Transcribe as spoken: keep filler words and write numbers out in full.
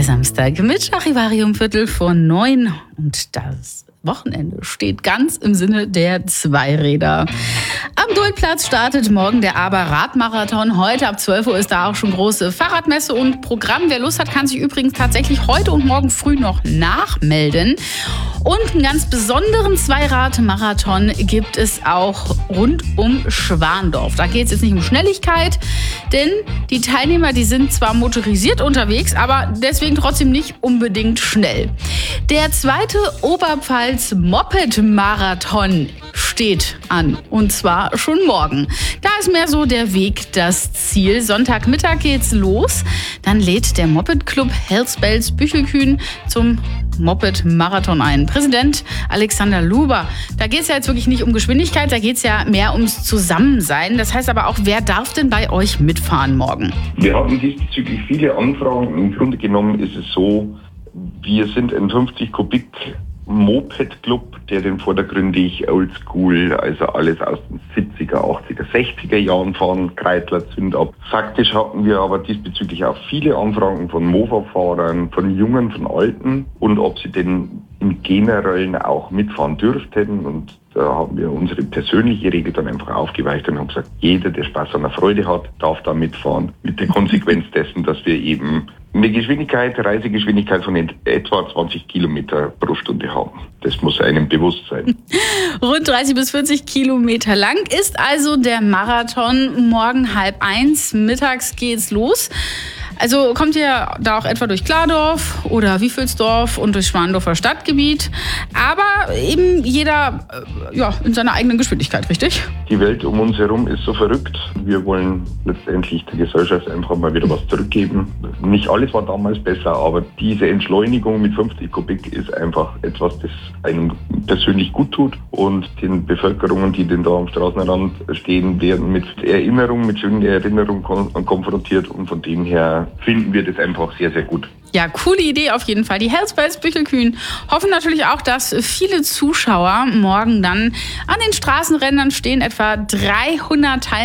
Der Samstag mit Charivari Viertel vor neun und das Wochenende steht ganz im Sinne der Zweiräder. Am Duldplatz startet morgen der Aber-Radmarathon. Heute ab zwölf Uhr ist da auch schon große Fahrradmesse und Programm. Wer Lust hat, kann sich übrigens tatsächlich heute und morgen früh noch nachmelden. Und einen ganz besonderen Zweirad-Marathon gibt es auch rund um Schwandorf. Da geht es jetzt nicht um Schnelligkeit, denn die Teilnehmer, die sind zwar motorisiert unterwegs, aber deswegen trotzdem nicht unbedingt schnell. Der zweite Oberpfalz-Moped-Marathon steht an, und zwar schon morgen. Da ist mehr so der Weg das Ziel. Sonntagmittag geht's los. Dann lädt der Moped-Club Hersfeld Büchelkühn zum Moped-Marathon ein. Präsident Alexander Luber. Da geht es ja jetzt wirklich nicht um Geschwindigkeit, da geht es ja mehr ums Zusammensein. Das heißt aber auch, wer darf denn bei euch mitfahren morgen? Wir haben diesbezüglich viele Anfragen. Im Grunde genommen ist es so, wir sind ein fünfzig Kubik Moped-Club, der den vordergründig oldschool, also alles aus den siebziger, achtziger, sechziger Jahren fahren, Kreidler, Zündab. Faktisch hatten wir aber diesbezüglich auch viele Anfragen von Mofa-Fahrern, von Jungen, von Alten und ob sie denn im Generellen auch mitfahren dürften. Und da haben wir unsere persönliche Regel dann einfach aufgeweicht und haben gesagt, jeder, der Spaß an der Freude hat, darf da mitfahren. Mit der Konsequenz dessen, dass wir eben eine Geschwindigkeit, Reisegeschwindigkeit von etwa zwanzig Kilometer pro Stunde haben. Das muss einem bewusst sein. Rund dreißig bis vierzig Kilometer lang ist also der Marathon. Morgen halb eins, mittags geht's los. Also kommt ihr da auch etwa durch Klardorf oder Wiefelsdorf und durch Schwandorfer Stadtgebiet. Aber eben jeder äh, ja, in seiner eigenen Geschwindigkeit, richtig? Die Welt um uns herum ist so verrückt. Wir wollen letztendlich der Gesellschaft einfach mal wieder was zurückgeben. Nicht alles war damals besser, aber diese Entschleunigung mit fünfzig Kubik ist einfach etwas, das einem persönlich gut tut. Und den Bevölkerungen, die denn da am Straßenrand stehen, werden mit Erinnerungen, mit schönen Erinnerungen kon- konfrontiert. Und von dem her finden wir das einfach sehr, sehr gut. Ja, coole Idee auf jeden Fall. Die Hersfeld Büchelkühn hoffen natürlich auch, dass viele Zuschauer morgen dann an den Straßenrändern stehen. Etwa dreihundert Teilnehmer